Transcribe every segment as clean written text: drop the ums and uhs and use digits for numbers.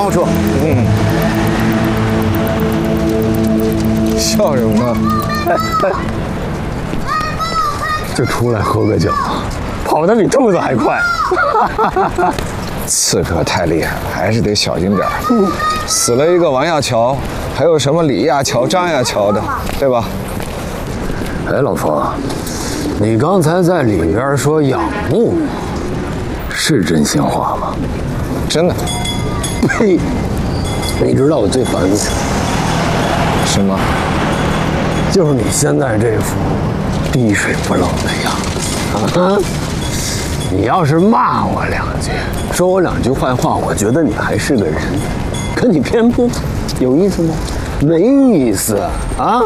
后说。 笑什么呢？ 就出来喝个酒，跑得比兔子还快。 刺客太厉害了，还是得小心点儿。死了一个王亚樵，还有什么李亚樵、张亚樵的，对吧？ 哎，老冯，你刚才在里边说仰慕，是真心话吗？ 真的。 呸！你知道我最烦的什么？ 就是你现在这副滴水不漏的样子啊！你要是骂我两句，说我两句坏话，我觉得你还是个人。可你偏不，有意思吗？没意思啊！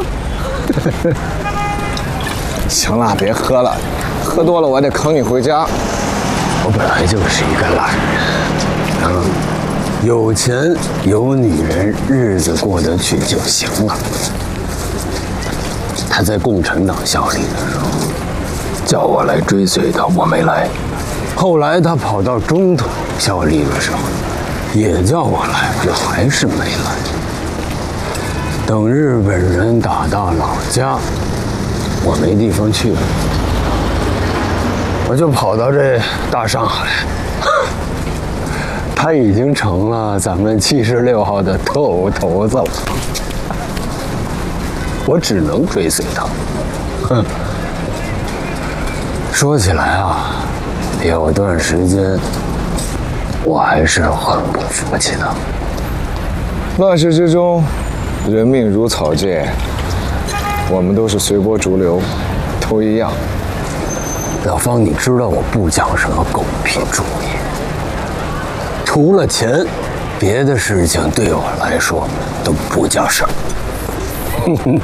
行了，别喝了，喝多了我得坑你回家。 我本来就是一个懒人，啊，有钱有女人，日子过得去就行了。他在共产党效力的时候，叫我来追随他，我没来。后来他跑到中统效力的时候，也叫我来，我还是没来。等日本人打到老家，我没地方去了，我就跑到这大上海。他已经成了咱们76号的头子了，我只能追随他。哼，说起来啊，有段时间我还是很不服气的。 乱世之中，人命如草芥，我们都是随波逐流，都一样。 老方，你知道我不讲什么狗屁主义，除了钱，别的事情对我来说都不叫事儿。